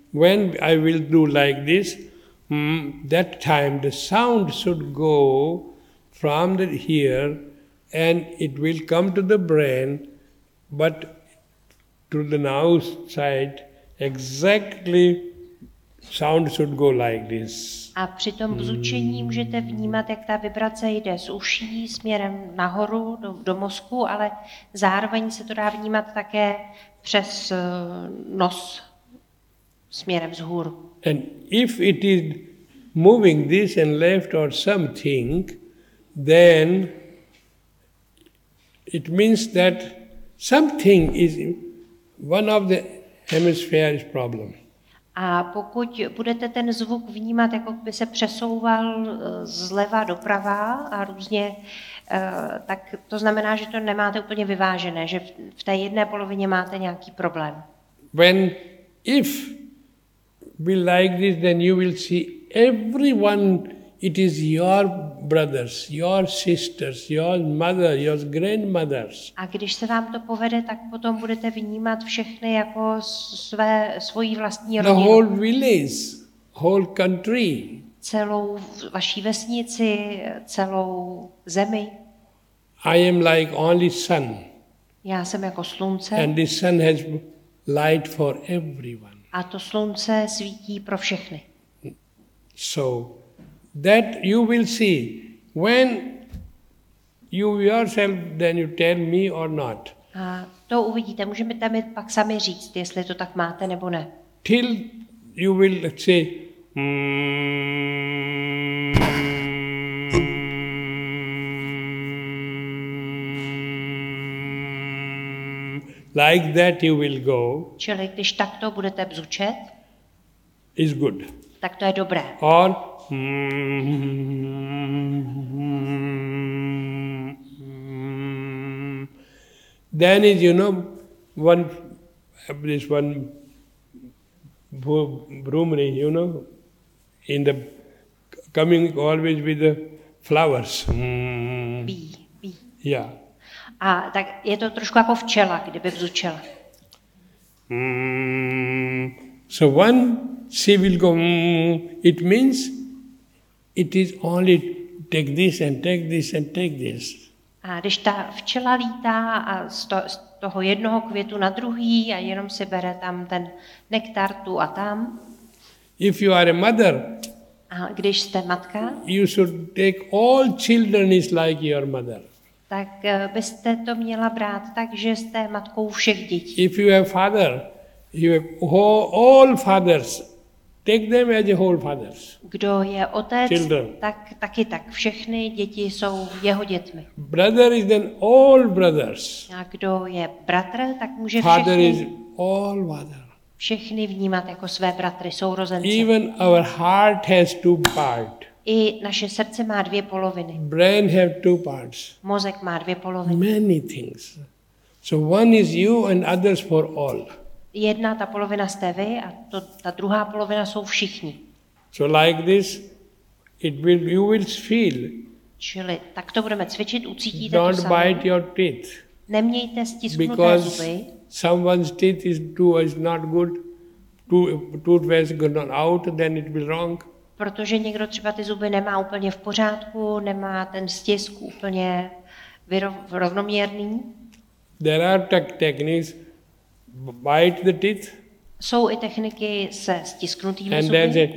when I will do like this, that time the sound should go from the here and it will come to the brain, but to the now side exactly sound should go like this. A při tom bzučení můžete vnímat, jak ta vibrace jde z uší směrem nahoru do mozku, ale zároveň se to dá vnímat také přes nos směrem vzhůru. And if it is moving this and left or something, then it means that something is one of the hemispheres problem. A pokud budete ten zvuk vnímat, jako by se přesouval zleva doprava a různě, tak to znamená, že to nemáte úplně vyvážené, že v té jedné polovině máte nějaký problém. If we like this, then you will see everyone, it is your brothers, your sisters, your mother, your grandmothers. A když se vám to povede, tak potom budete vnímat všechny jako svoji vlastní rodinu. The whole village, whole country. Celou vaší vesnici, celou zemi. I am like only sun. Já jsem jako slunce. And the sun has light for everyone. A to slunce svítí pro všechny. So that you will see when you yourself then you tell me or not. A to uvidíte, můžete mi pak sami říct, jestli to tak máte nebo ne. Till you will say like that you will go. Čili když takto budete bzučet, is good. Tak to je dobré. Or then is this one Brumri, in the coming always with the flowers. Bee. Yeah. A tak je to trošku jako včela, kdyby bzučela. So one she will go, it means it is only take this and take this and take this. A když ta včela lítá a z toho jednoho květu na druhý a jenom si bere tam ten nektar tu a tam. If you are a mother, a když jste matka, you should take all children is like your mother. Tak byste to měla brát tak, že jste matkou všech dětí. If you have father, you have all fathers. Take them as a whole fathers. Kdo je otec, children. Tak taky tak. Všechny děti jsou jeho dětmi. Brother is then all brothers. A kdo je bratr, tak může father is all father. Všechny vnímat jako své bratry, sourozence. Even our heart has two parts. I naše srdce má dvě poloviny. Brain have two parts. Mozek má dvě poloviny. Many things. So one is you and others for all. Jedna ta polovina jste vy a ta druhá polovina jsou všichni. So like this, you will feel. Čili tak to budeme cvičit, ucítíte to Don't sami. bite your teeth. Nemějte stisknuté zuby. Someone's teeth is not good. Toothpaste gone out, then it will wrong. Protože někdo třeba ty zuby nemá úplně v pořádku, nemá ten stisk úplně rovnoměrný. There are techniques. Bite the teeth. Jsou i techniky se stisknutými and zuby. Then say,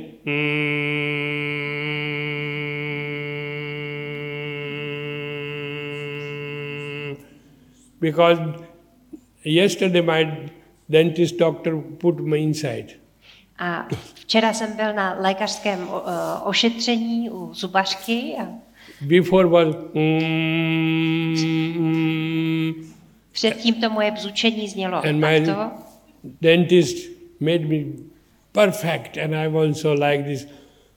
because yesterday my dentist doctor put me inside. A včera jsem byl na lékařském ošetření u zubařky a before was předtím to moje bzučení znělo and my takto. Dentist made me perfect and I also like this.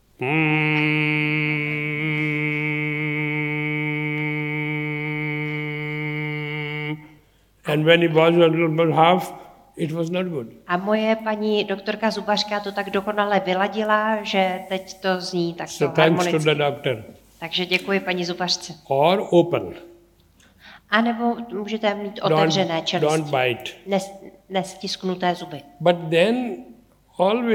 And when it was about half, it was not good. A moje paní doktorka zubařka to tak dokonale vyladila, že teď to zní takto harmonicky. Thanks to the doctor. Takže děkuji paní zubařce. Or open. A nebo můžete mít otevřené čelisti. Don't bite. Nestisknuté zuby. But then always